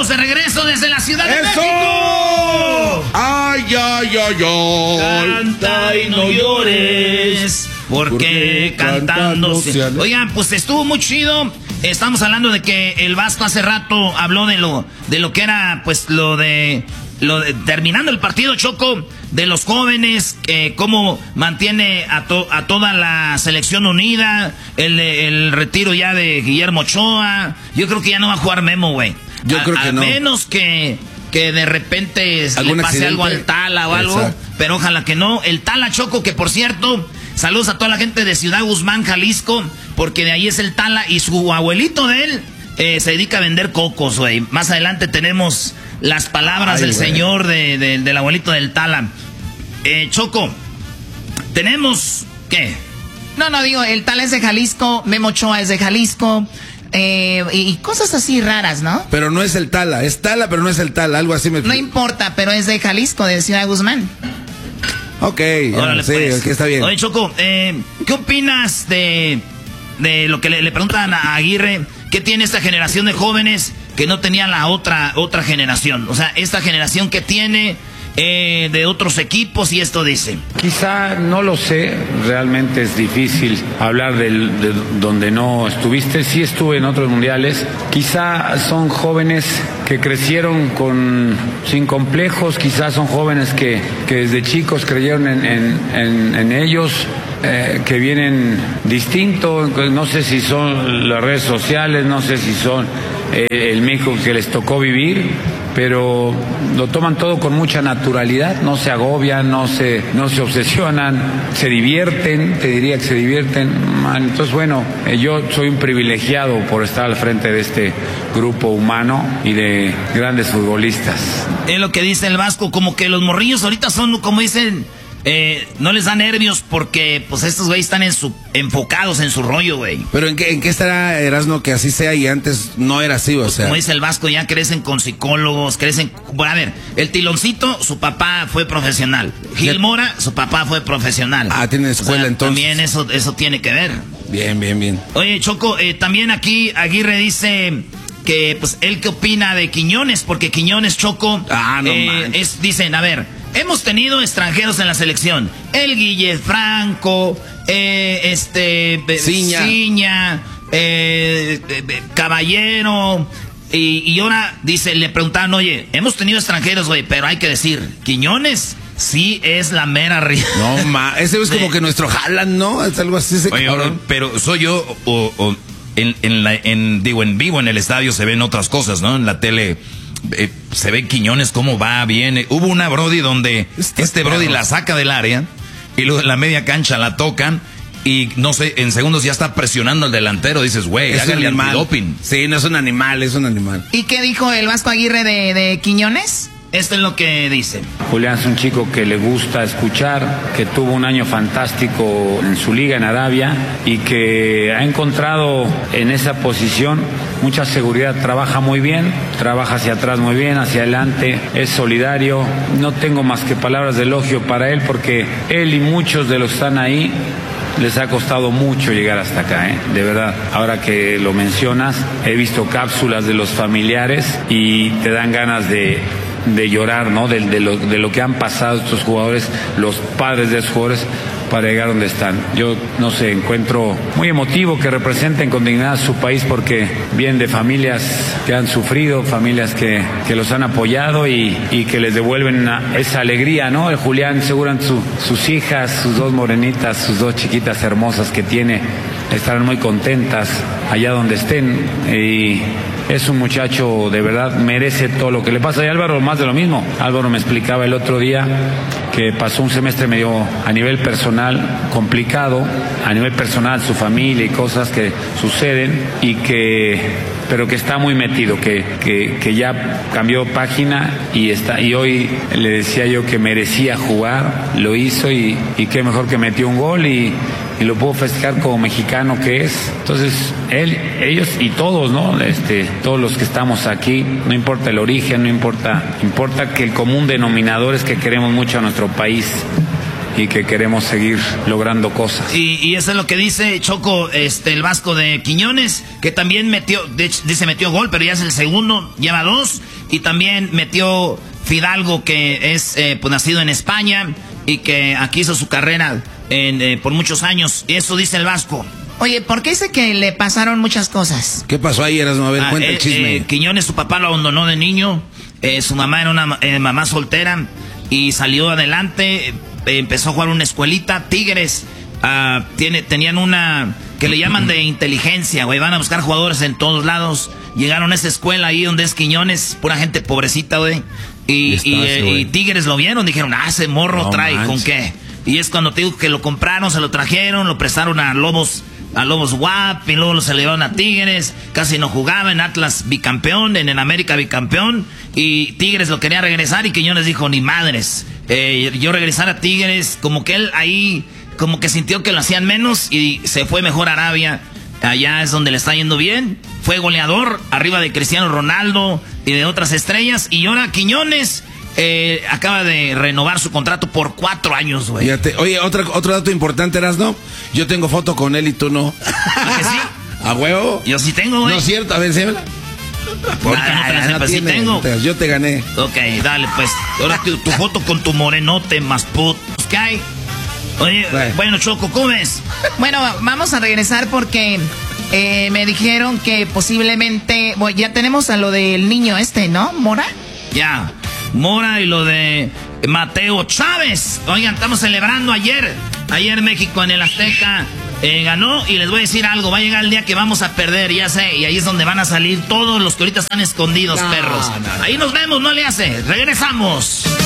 estamos de regreso desde la Ciudad de ¡Eso! México. ¡Ay, ay, ay, ay! Canta y no llores, porque cantando... Oigan, pues estuvo muy chido. Estamos hablando de que el Vasco hace rato habló de lo que era, pues, lo de terminando el partido, Choco, de los jóvenes, cómo mantiene a toda la selección unida, el retiro ya de Guillermo Ochoa. Yo creo que ya no va a jugar Memo, güey. Yo creo que no. A menos que de repente le pase algo al Tala o algo. Exacto. Pero ojalá que no. El Tala, Choco, que por cierto, saludos a toda la gente de Ciudad Guzmán, Jalisco, porque de ahí es el Tala y su abuelito de él se dedica a vender cocos, güey. Más adelante tenemos las palabras del señor del abuelito del Tala. Choco, tenemos... ¿Qué? No, digo, el Tala es de Jalisco, Memo Ochoa es de Jalisco, y cosas así raras, ¿no? Pero no es el Tala, es Tala, pero no es el Tala, algo así me... No importa, pero es de Jalisco, de Ciudad Guzmán. Ok, órale, sí, pues. Okay, está bien. Oye, Choco, ¿qué opinas de lo que le preguntan a Aguirre? ¿Qué tiene esta generación de jóvenes que no tenía la otra generación? O sea, esta generación que tiene de otros equipos, y esto dice. Quizá, no lo sé, realmente es difícil hablar de donde no estuviste. Sí estuve en otros mundiales. Quizá son jóvenes que crecieron sin complejos, quizás son jóvenes que desde chicos creyeron en ellos, que vienen distintos. No sé si son las redes sociales, no sé si son el México que les tocó vivir, pero lo toman todo con mucha naturalidad, no se agobian, no se obsesionan, se divierten, te diría que se divierten. Entonces, bueno, yo soy un privilegiado por estar al frente de este grupo humano y de grandes futbolistas. Es lo que dice el Vasco, como que los morrillos ahorita son, como dicen, no les da nervios porque pues estos güeyes están enfocados en su rollo, güey. Pero ¿en qué estará, Erasmo, que así sea y antes no era así, o sea? Como dice el Vasco, ya crecen con psicólogos, Bueno, a ver, el Tiloncito, su papá fue profesional. Gil Mora, su papá fue profesional. Ah, tiene escuela, o sea, entonces. También eso tiene que ver. Bien. Oye, Choco, también aquí Aguirre dice que, pues, él qué opina de Quiñones, porque Quiñones, Choco, dicen, a ver, hemos tenido extranjeros en la selección. El Guille Franco, Ciña, Caballero. Y ahora dice, le preguntaban, oye, hemos tenido extranjeros, güey, pero hay que decir, Quiñones sí es la mera ría. No, ese es como que nuestro Haaland, ¿no? Es algo así. Oye, pero soy yo en vivo en el estadio se ven otras cosas, ¿no? En la tele se ve Quiñones cómo va, viene. Hubo una Brody donde Brody la saca del área y luego en la media cancha la tocan y no sé, en segundos ya está presionando al delantero. Dices, güey, háganle antidoping. Sí, no es un animal, es un animal. ¿Y qué dijo el Vasco Aguirre de Quiñones? Esto es lo que dice. Julián es un chico que le gusta escuchar, que tuvo un año fantástico en su liga en Arabia y que ha encontrado en esa posición mucha seguridad. Trabaja muy bien, trabaja hacia atrás muy bien, hacia adelante, es solidario. No tengo más que palabras de elogio para él porque él y muchos de los que están ahí les ha costado mucho llegar hasta acá, de verdad. Ahora que lo mencionas, he visto cápsulas de los familiares y te dan ganas de llorar, ¿no? De lo que han pasado estos jugadores, los padres de esos jugadores, para llegar donde están. Yo, no sé, encuentro muy emotivo que representen con dignidad a su país porque vienen de familias que han sufrido, familias que los han apoyado y que les devuelven esa alegría, ¿no? El Julián, seguramente sus hijas, sus dos morenitas, sus dos chiquitas hermosas que tiene, estarán muy contentas allá donde estén y es un muchacho, de verdad, merece todo lo que le pasa. Y Álvaro, más de lo mismo. Álvaro me explicaba el otro día que pasó un semestre medio a nivel personal complicado, a nivel personal, su familia y cosas que suceden, pero que está muy metido, que ya cambió página y hoy le decía yo que merecía jugar, lo hizo y qué mejor que metió un gol y lo pudo festejar como mexicano que es. Entonces, ellos y todos, ¿no? Todos los que estamos aquí, no importa el origen, no importa que el común denominador es que queremos mucho a nuestro país y que queremos seguir logrando cosas. Y eso es lo que dice Choco, el Vasco de Quiñones, que también metió, dice metió gol, pero ya es el segundo, lleva 2, y también metió Fidalgo, que es pues nacido en España y que aquí hizo su carrera por muchos años. Eso dice el Vasco. Oye, ¿por qué dice que le pasaron muchas cosas? ¿Qué pasó ahí, Erasmo? A ver, cuenta el chisme. Quiñones, su papá lo abandonó de niño. Su mamá era una mamá soltera y salió adelante. Empezó a jugar una escuelita. Tigres tenían una que le llaman de inteligencia, güey. Van a buscar jugadores en todos lados. Llegaron a esa escuela ahí donde es Quiñones, pura gente pobrecita, güey. Y Tigres lo vieron, dijeron, ese morro no trae, manches. ¿Con qué? Y es cuando te digo que lo compraron, se lo trajeron, lo prestaron a Lobos WAP, y luego se le llevaron a Tigres, casi no jugaba, en Atlas bicampeón, en el América bicampeón, y Tigres lo quería regresar y Quiñones dijo, ni madres, yo regresar a Tigres, como que él ahí, como que sintió que lo hacían menos y se fue mejor a Arabia, allá es donde le está yendo bien, fue goleador, arriba de Cristiano Ronaldo y de otras estrellas, y ahora Quiñones acaba de renovar su contrato por 4 años, güey. Oye, otro dato importante, Erasmo. Yo tengo foto con él y tú no. ¿A que sí? ¿A huevo? Yo sí tengo, güey. No es cierto, a ver, enséñala. Sí tengo. Yo te gané. Ok, dale, pues. Ahora tu foto con tu morenote más puto. ¿Qué hay? Oye, bueno, Choco, ¿cómo ves? Bueno, vamos a regresar porque me dijeron que posiblemente... Bueno, ya tenemos a lo del niño ¿no? ¿Mora? Ya. Mora y lo de Mateo Chávez. Oigan, estamos celebrando ayer México en el Azteca ganó, y les voy a decir algo, va a llegar el día que vamos a perder, ya sé, y ahí es donde van a salir todos los que ahorita están escondidos, perros. Ahí nos vemos, no le hace, regresamos.